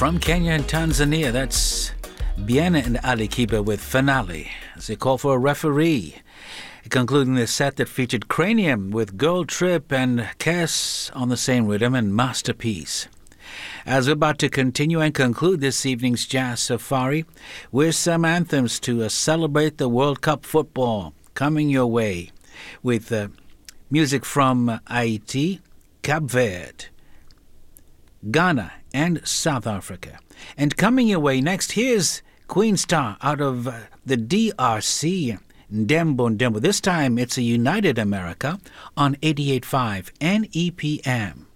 From Kenya and Tanzania, that's Bien and Ali Kiba with Finale as they call for a referee. Concluding the set that featured Cranium with Girl Trip and Cass on the same rhythm and Masterpiece. As we're about to continue and conclude this evening's Jazz Safari with some anthems to celebrate the World Cup football coming your way with music from Haiti, Cape Verde, Ghana, and South Africa. And coming your way next, here's Queen Star out of the DRC, Ndembo Ndembo. This time it's a United America on 88.5 NEPM.